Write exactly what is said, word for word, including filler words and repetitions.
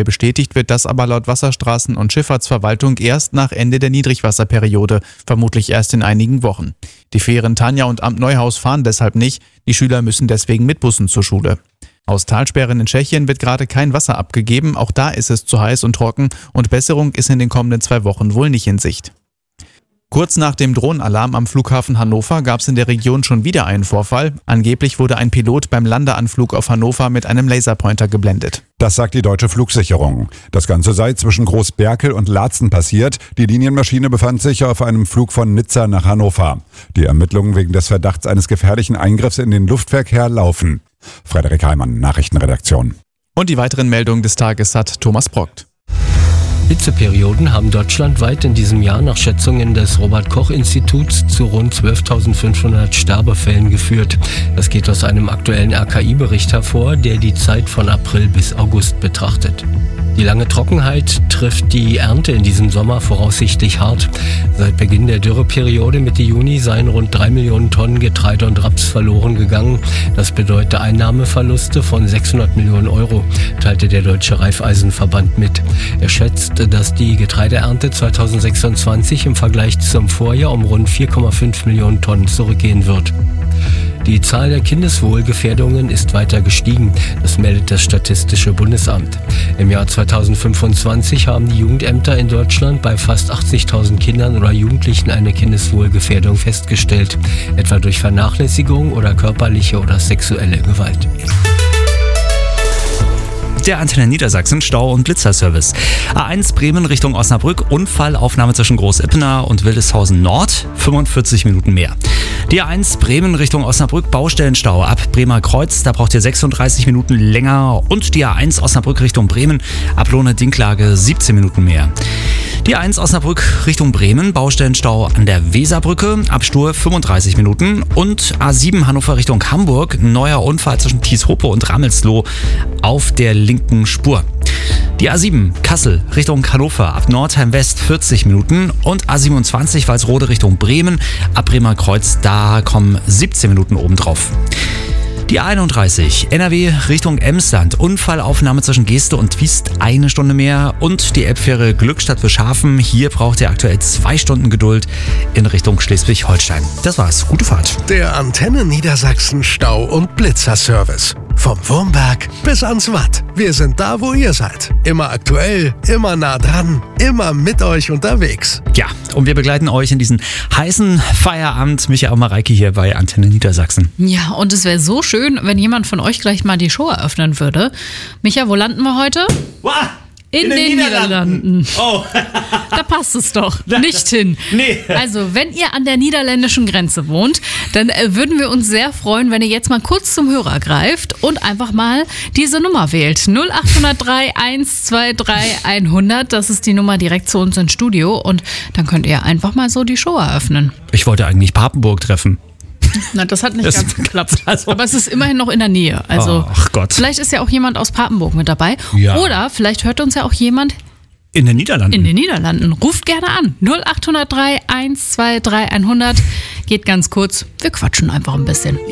offiziell bestätigt wird das aber laut Wasserstraßen- und Schifffahrtsverwaltung erst nach Ende der Niedrigwasserperiode, vermutlich erst in einigen Wochen. Die Fähren Tanja und Amt Neuhaus fahren deshalb nicht, die Schüler müssen deswegen mit Bussen zur Schule. Aus Talsperren in Tschechien wird gerade kein Wasser abgegeben, auch da ist es zu heiß und trocken und Besserung ist in den kommenden zwei Wochen wohl nicht in Sicht. Kurz nach dem Drohnenalarm am Flughafen Hannover gab es in der Region schon wieder einen Vorfall. Angeblich wurde ein Pilot beim Landeanflug auf Hannover mit einem Laserpointer geblendet. Das sagt die Deutsche Flugsicherung. Das Ganze sei zwischen Großberkel und Laatzen passiert. Die Linienmaschine befand sich auf einem Flug von Nizza nach Hannover. Die Ermittlungen wegen des Verdachts eines gefährlichen Eingriffs in den Luftverkehr laufen. Frederik Heimann, Nachrichtenredaktion. Und die weiteren Meldungen des Tages hat Thomas Brockt. Hitzeperioden haben deutschlandweit in diesem Jahr nach Schätzungen des Robert-Koch-Instituts zu rund zwölftausendfünfhundert Sterbefällen geführt. Das geht aus einem aktuellen R K I-Bericht hervor, der die Zeit von April bis August betrachtet. Die lange Trockenheit trifft die Ernte in diesem Sommer voraussichtlich hart. Seit Beginn der Dürreperiode Mitte Juni seien rund drei Millionen Tonnen Getreide und Raps verloren gegangen. Das bedeutet Einnahmeverluste von sechshundert Millionen Euro, teilte der Deutsche Raiffeisenverband mit. Er schätzt, dass die Getreideernte zweitausendsechsundzwanzig im Vergleich zum Vorjahr um rund vier Komma fünf Millionen Tonnen zurückgehen wird. Die Zahl der Kindeswohlgefährdungen ist weiter gestiegen, das meldet das Statistische Bundesamt. Im Jahr zweitausendfünfundzwanzig haben die Jugendämter in Deutschland bei fast achtzigtausend Kindern oder Jugendlichen eine Kindeswohlgefährdung festgestellt, etwa durch Vernachlässigung oder körperliche oder sexuelle Gewalt. Der Antenne Niedersachsen Stau- und Blitzerservice. A eins Bremen Richtung Osnabrück, Unfallaufnahme zwischen Groß-Ippener und Wildeshausen Nord, fünfundvierzig Minuten mehr. Die A eins Bremen Richtung Osnabrück, Baustellenstau ab Bremer Kreuz, da braucht ihr sechsunddreißig Minuten länger. Und die A eins Osnabrück Richtung Bremen, ab Lohne-Dinklage siebzehn Minuten mehr. Die A eins Osnabrück Richtung Bremen, Baustellenstau an der Weserbrücke, ab Stur fünfunddreißig Minuten. Und A sieben Hannover Richtung Hamburg, neuer Unfall zwischen Tieshope und Rammelsloh auf der linken Spur. Die A sieben Kassel Richtung Hannover, ab Nordheim West vierzig Minuten. Und A siebenundzwanzig Walsrode Richtung Bremen, ab Bremer Kreuz, da kommen siebzehn Minuten obendrauf. Die A einunddreißig, N R W Richtung Emsland, Unfallaufnahme zwischen Geeste und Twiest, eine Stunde mehr. Und die Elbfähre Glückstadt für Schafen, hier braucht ihr aktuell zwei Stunden Geduld in Richtung Schleswig-Holstein. Das war's, gute Fahrt. Der Antenne Niedersachsen Stau- und Blitzerservice. Vom Wurmberg bis ans Watt. Wir sind da, wo ihr seid. Immer aktuell, immer nah dran, immer mit euch unterwegs. Ja, und wir begleiten euch in diesen heißen Feierabend. Michael Mareike hier bei Antenne Niedersachsen. Ja, und es wäre so schön, wenn jemand von euch gleich mal die Show eröffnen würde. Micha, wo landen wir heute? Wow. In, in den, den Niederlanden. Niederlanden. Oh. Da passt es doch nicht hin. Nee. Also, wenn ihr an der niederländischen Grenze wohnt, dann äh, würden wir uns sehr freuen, wenn ihr jetzt mal kurz zum Hörer greift und einfach mal diese Nummer wählt. null acht null drei eins zwei drei hundert. Das ist die Nummer direkt zu uns ins Studio. Und dann könnt ihr einfach mal so die Show eröffnen. Ich wollte eigentlich Papenburg treffen. Na, das hat nicht das ganz geklappt. Also, aber es ist immerhin noch in der Nähe. Also, ach Gott. Vielleicht ist ja auch jemand aus Papenburg mit dabei. Ja. Oder vielleicht hört uns ja auch jemand in den Niederlanden. In den Niederlanden. Ruft gerne an. null acht null drei eins zwei drei hundert. Geht ganz kurz. Wir quatschen einfach ein bisschen.